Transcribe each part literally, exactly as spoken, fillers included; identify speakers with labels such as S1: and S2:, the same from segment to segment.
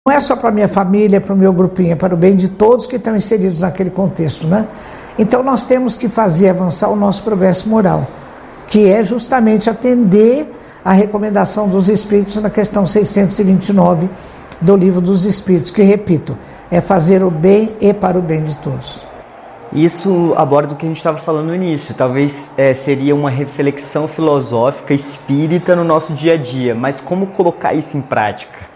S1: Não é só para a minha família, para o meu grupinho, é para o bem de todos que estão inseridos naquele contexto, né? Então nós temos que fazer avançar o nosso progresso moral, que é justamente atender a recomendação dos Espíritos na questão seiscentos e vinte e nove do Livro dos Espíritos, que, repito, é fazer o bem e para o bem de todos.
S2: Isso aborda o que a gente estava falando no início, talvez é, seria uma reflexão filosófica espírita no nosso dia a dia, mas como colocar isso em prática?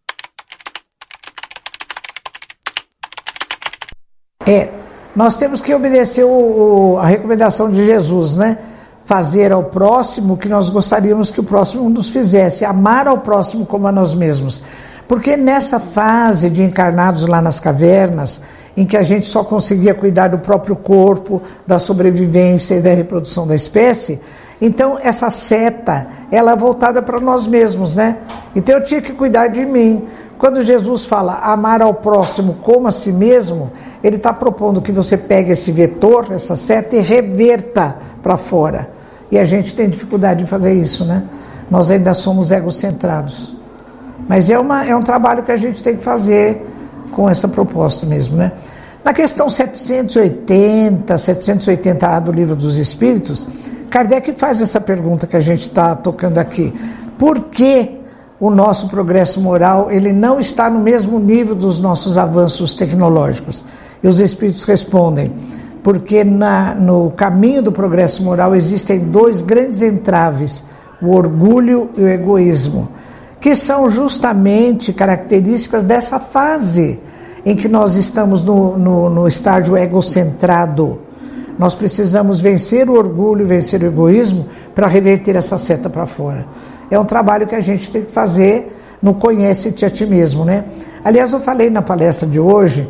S1: É, nós temos que obedecer o, a recomendação de Jesus, né? Fazer ao próximo o que nós gostaríamos que o próximo nos fizesse, amar ao próximo como a nós mesmos. Porque nessa fase de encarnados lá nas cavernas, em que a gente só conseguia cuidar do próprio corpo, da sobrevivência e da reprodução da espécie, então essa seta, ela é voltada para nós mesmos, né? Então eu tinha que cuidar de mim. Quando Jesus fala amar ao próximo como a si mesmo, ele está propondo que você pegue esse vetor, essa seta, e reverta para fora. E a gente tem dificuldade de fazer isso, né? Nós ainda somos egocentrados. Mas é, uma, é um trabalho que a gente tem que fazer com essa proposta mesmo, né? Na questão setecentos e oitenta, setecentos e oitenta A do Livro dos Espíritos, Kardec faz essa pergunta que a gente está tocando aqui. Por que o nosso progresso moral ele não está no mesmo nível dos nossos avanços tecnológicos? E os Espíritos respondem, porque na, no caminho do progresso moral existem dois grandes entraves, o orgulho e o egoísmo, que são justamente características dessa fase em que nós estamos no, no, no estágio egocentrado. Nós precisamos vencer o orgulho, vencer o egoísmo para reverter essa seta para fora. É um trabalho que a gente tem que fazer no Conhece-te a ti mesmo, né? Aliás, eu falei na palestra de hoje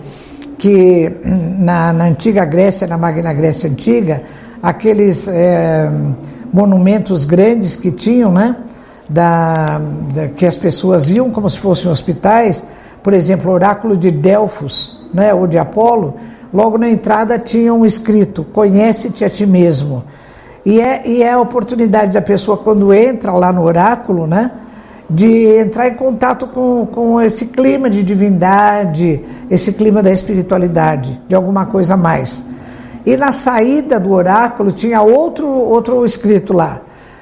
S1: que na, na antiga Grécia, na Magna Grécia Antiga, aqueles é, monumentos grandes que tinham, né? Da, da, que as pessoas iam como se fossem hospitais, por exemplo, o oráculo de Delfos, né? Ou de Apolo, logo na entrada tinha um escrito, conhece-te a ti mesmo. E é, e é a oportunidade da pessoa, quando entra lá no oráculo, né, de entrar em contato com, com esse clima de divindade, esse clima da espiritualidade, de alguma coisa a mais. E na saída do oráculo tinha outro, outro escrito lá,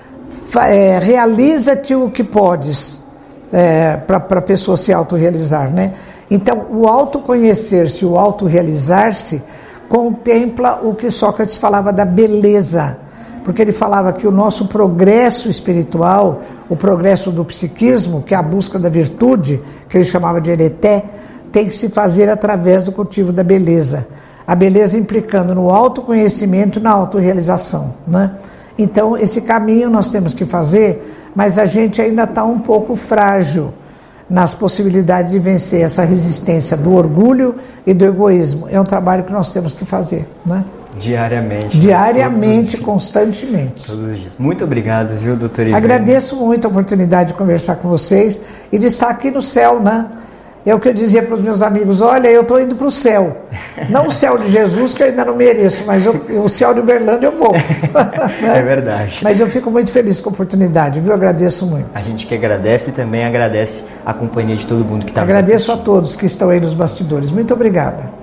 S1: é, realiza-te o que podes, é, para a pessoa se autorrealizar, né? Então, o autoconhecer-se, o autorrealizar-se, contempla o que Sócrates falava da beleza, porque ele falava que o nosso progresso espiritual, o progresso do psiquismo, que é a busca da virtude, que ele chamava de ereté, tem que se fazer através do cultivo da beleza. A beleza implicando no autoconhecimento e na autorrealização, né? Então, esse caminho nós temos que fazer, mas a gente ainda está um pouco frágil nas possibilidades de vencer essa resistência do orgulho e do egoísmo. É um trabalho que nós temos que fazer, né?
S2: Diariamente.
S1: Diariamente, todos constantemente.
S2: Todos os dias. Muito obrigado, viu, doutor Ivênio?
S1: Agradeço muito a oportunidade de conversar com vocês e de estar aqui no céu, né? É o que eu dizia para os meus amigos, olha, eu estou indo para o céu. Não o céu de Jesus, que eu ainda não mereço, mas eu, o céu de Uberlândia eu vou. Né?
S2: É verdade.
S1: Mas eu fico muito feliz com a oportunidade, viu? Eu agradeço muito.
S2: A gente que agradece e também agradece a companhia de todo mundo que está nos
S1: assistindo. Agradeço a todos que estão aí nos bastidores. Muito obrigada.